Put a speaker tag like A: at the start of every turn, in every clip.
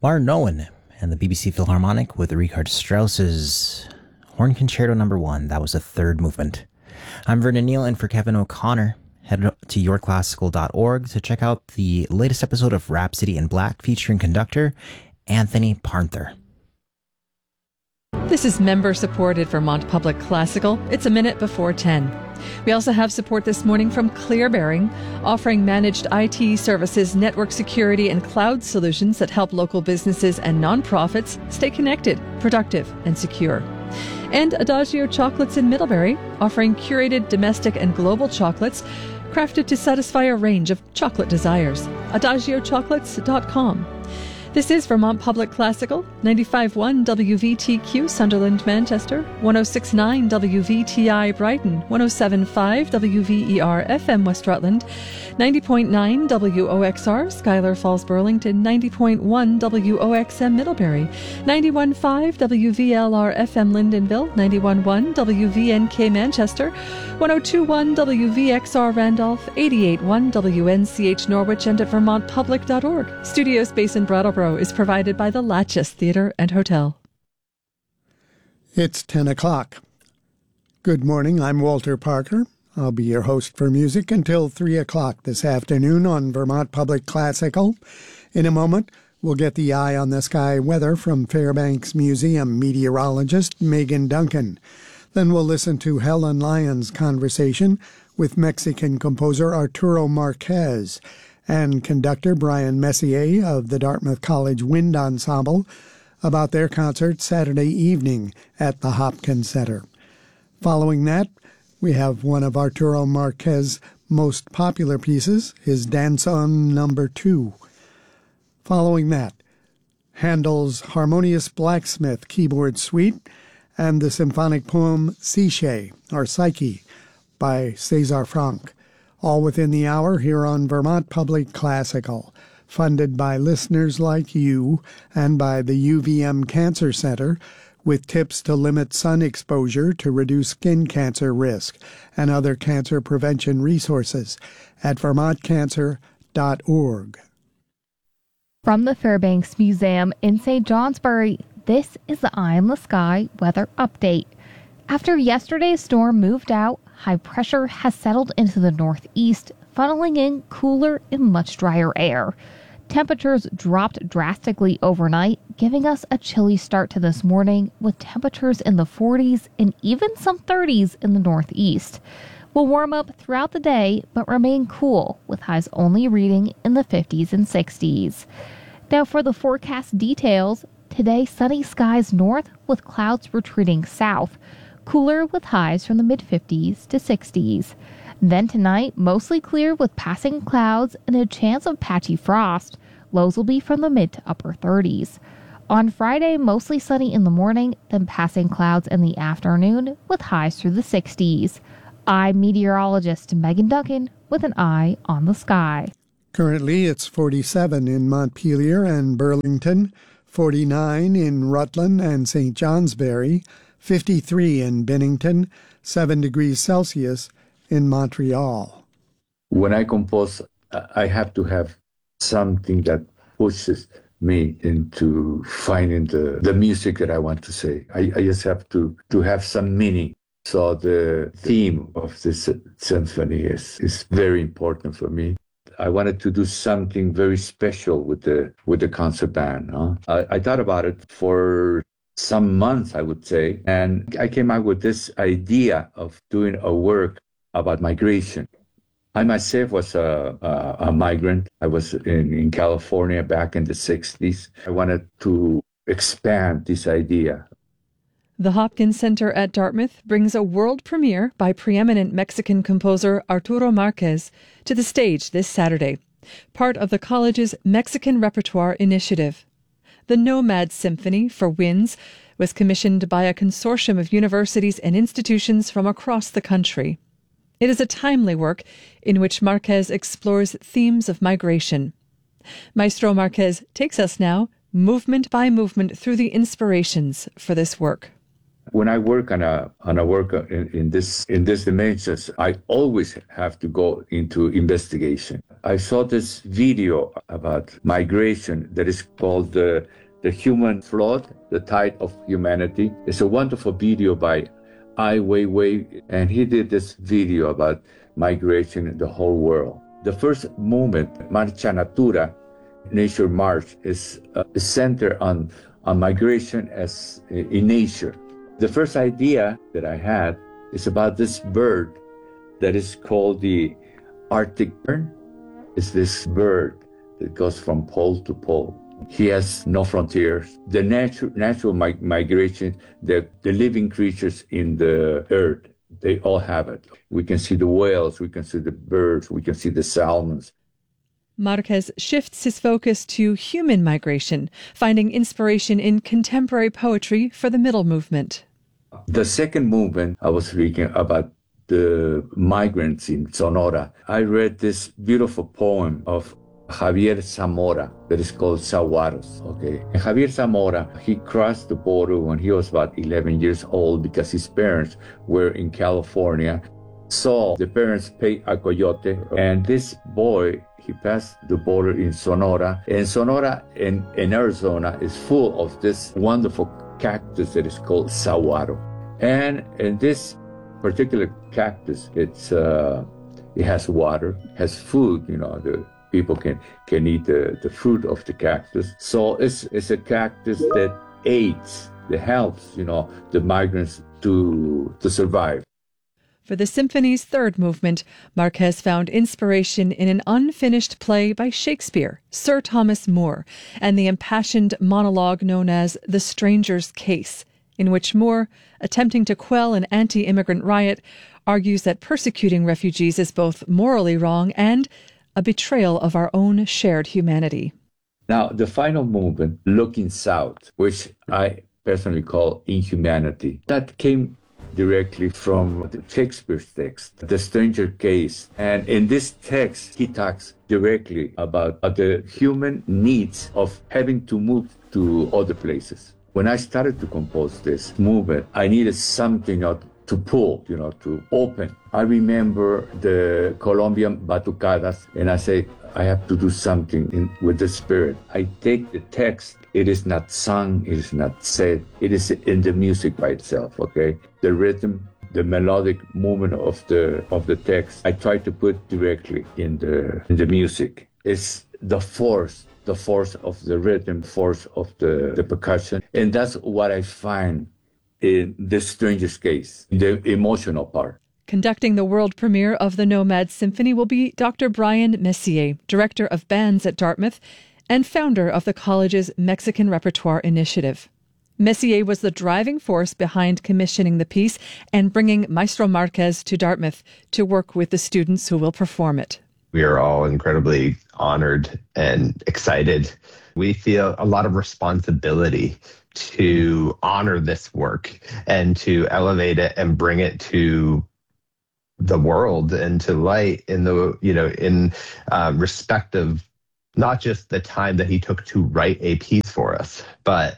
A: Martin Owen and the BBC Philharmonic with Richard Strauss's Horn Concerto No. 1. That was the third movement. I'm Vernon Neal, and for Kevin O'Connor, head to yourclassical.org to check out the latest episode of Rhapsody in Black featuring conductor Anthony Parnther.
B: This is member-supported Vermont Public Classical. It's a minute before 10. We also have support this morning from ClearBearing, offering managed IT services, network security, and cloud solutions that help local businesses and nonprofits stay connected, productive, and secure. And Adagio Chocolates in Middlebury, offering curated domestic and global chocolates crafted to satisfy a range of chocolate desires. AdagioChocolates.com. This is Vermont Public Classical, 95.1 WVTQ Sunderland, Manchester, 106.9 WVTI Brighton, 107.5 WVER FM West Rutland, 90.9 WOXR Schuyler Falls Burlington, 90.1 WOXM Middlebury, 91.5 WVLR FM Lyndonville, 91.1 WVNK Manchester, 102.1 WVXR Randolph, 88.1 WNCH Norwich, and at vermontpublic.org. Studio space in Brattleboro is provided by the Latches Theatre and Hotel.
C: It's 10 o'clock. Good morning, I'm Walter Parker. I'll be your host for music until 3 o'clock this afternoon on Vermont Public Classical. In a moment, we'll get the eye on the sky weather from Fairbanks Museum meteorologist Megan Duncan. Then we'll listen to Helen Lyon's conversation with Mexican composer Arturo Marquez and conductor Brian Messier of the Dartmouth College Wind Ensemble about their concert Saturday evening at the Hopkins Center. Following that, we have one of Arturo Marquez's most popular pieces, his Danson No. 2. Following that, Handel's Harmonious Blacksmith Keyboard Suite and the symphonic poem Psyche, or Psyche, by César Franck. All within the hour here on Vermont Public Classical, funded by listeners like you and by the UVM Cancer Center, with tips to limit sun exposure to reduce skin cancer risk and other cancer prevention resources at vermontcancer.org.
D: From the Fairbanks Museum in St. Johnsbury, this is the Eye in the Sky weather update. After yesterday's storm moved out, high pressure has settled into the northeast, funneling in cooler and much drier air. Temperatures dropped drastically overnight, giving us a chilly start to this morning with temperatures in the 40s and even some 30s in the northeast. We'll warm up throughout the day but remain cool, with highs only reading in the 50s and 60s. Now for the forecast details, today sunny skies north with clouds retreating south. Cooler with highs from the mid-50s to 60s. Then tonight, mostly clear with passing clouds and a chance of patchy frost. Lows will be from the mid to upper 30s. On Friday, mostly sunny in the morning, then passing clouds in the afternoon with highs through the 60s. I'm meteorologist Megan Duncan with an eye on the sky.
C: Currently, it's 47 in Montpelier and Burlington, 49 in Rutland and St. Johnsbury, 53 in Bennington, 7 degrees Celsius in Montreal.
E: When I compose, I have to have something that pushes me into finding the music that I want to say. I just have to have some meaning. So the theme of this symphony is very important for me. I wanted to do something very special with the concert band. I thought about it for some months, I would say, and I came out with this idea of doing a work about migration. I myself was a migrant. I was in California back in the 60s. I wanted to expand this idea.
B: The Hopkins Center at Dartmouth brings a world premiere by preeminent Mexican composer Arturo Marquez to the stage this Saturday, part of the college's Mexican Repertoire Initiative. The Nomad Symphony for Winds was commissioned by a consortium of universities and institutions from across the country. It is a timely work in which Marquez explores themes of migration. Maestro Marquez takes us now, movement by movement, through the inspirations for this work.
E: When I work on a work in this dimensions, I always have to go into investigation. I saw this video about migration that is called the Human Flood, the Tide of Humanity. It's a wonderful video by Ai Weiwei, and he did this video about migration in the whole world. The first movement, Marcha Natura, Nature March, is centered on migration as in nature. The first idea that I had is about this bird that is called the Arctic tern. It's this bird that goes from pole to pole. He has no frontiers. The natural migration, the living creatures in the earth, they all have it. We can see the whales, we can see the birds, we can see the salmons.
B: Marquez shifts his focus to human migration, finding inspiration in contemporary poetry for the middle movement.
E: The second movement, I was speaking about the migrants in Sonora. I read this beautiful poem of Javier Zamora that is called Saguaros, okay? And Javier Zamora, he crossed the border when he was about 11 years old because his parents were in California. Saw the parents pay a coyote, and this boy, he passed the border in Sonora. And Sonora in Arizona is full of this wonderful cactus that is called saguaro. And in this particular cactus, it has water, has food, the people can eat the fruit of the cactus. So it's a cactus that aids, that helps, the migrants to survive.
B: For the symphony's third movement, Marquez found inspiration in an unfinished play by Shakespeare, Sir Thomas More, and the impassioned monologue known as The Stranger's Case, in which More, attempting to quell an anti-immigrant riot, argues that persecuting refugees is both morally wrong and a betrayal of our own shared humanity.
E: Now, the final movement, Looking South, which I personally call Inhumanity, that came directly from Shakespeare's text, The Stranger Case. And in this text, he talks directly about the human needs of having to move to other places. When I started to compose this movement, I needed something to pull, to open. I remember the Colombian batucadas, and I say, I have to do something with the spirit. I take the text. It is not sung, it is not said, it is in the music by itself, okay? The rhythm, the melodic movement of the text, I try to put directly in the music. It's the force of the rhythm, force of the percussion. And that's what I find in The Stranger's Case, the emotional part.
B: Conducting the world premiere of the Nomad Symphony will be Dr. Brian Messier, director of bands at Dartmouth and founder of the college's Mexican Repertoire Initiative. Messier was the driving force behind commissioning the piece and bringing Maestro Marquez to Dartmouth to work with the students who will perform it.
F: We are all incredibly honored and excited. We feel a lot of responsibility to honor this work and to elevate it and bring it to the world and to light in respect of not just the time that he took to write a piece for us, but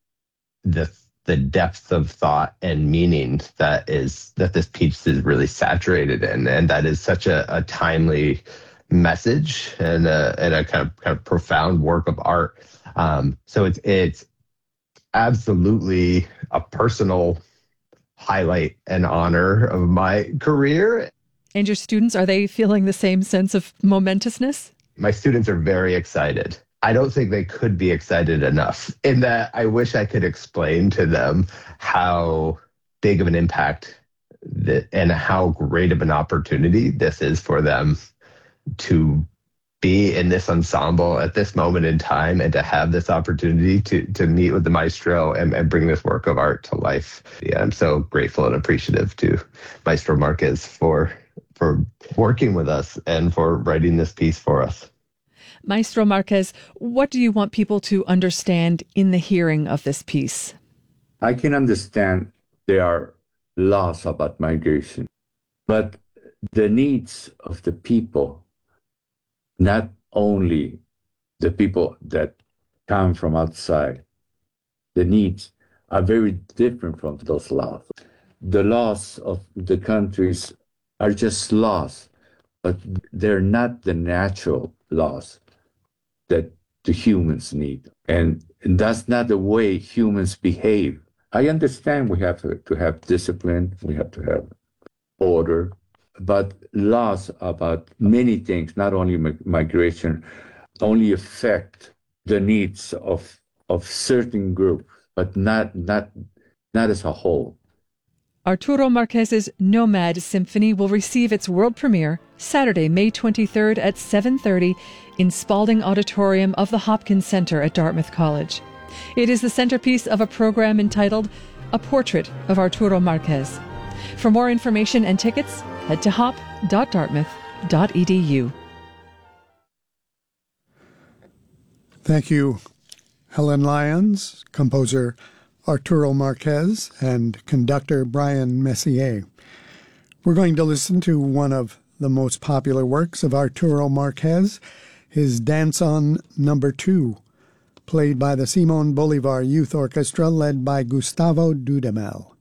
F: the depth of thought and meaning that this piece is really saturated in, and that is such a timely message and a kind of profound work of art. So it's absolutely a personal highlight and honor of my career.
B: And your students, are they feeling the same sense of momentousness?
F: My students are very excited. I don't think they could be excited enough, in that I wish I could explain to them how big of an impact and how great of an opportunity this is for them to be in this ensemble at this moment in time and to have this opportunity to meet with the maestro and bring this work of art to life. Yeah, I'm so grateful and appreciative to Maestro Marquez for working with us and for writing this piece for us.
B: Maestro Marquez, what do you want people to understand in the hearing of this piece?
E: I can understand there are laws about migration, but the needs of the people, not only the people that come from outside, the needs are very different from those laws. The laws of the countries are just laws, but they're not the natural laws that the humans need. And that's not the way humans behave. I understand we have to have discipline, we have to have order, but laws about many things, not only migration, only affect the needs of certain groups, but not as a whole.
B: Arturo Marquez's Nomad Symphony will receive its world premiere Saturday, May 23rd at 7:30 in Spalding Auditorium of the Hopkins Center at Dartmouth College. It is the centerpiece of a program entitled A Portrait of Arturo Marquez. For more information and tickets, head to hop.dartmouth.edu.
C: Thank you, Helen Lyons, composer Arturo Marquez, and conductor Brian Messier. We're going to listen to one of the most popular works of Arturo Marquez, his Danzón No. 2, played by the Simón Bolívar Youth Orchestra led by Gustavo Dudamel.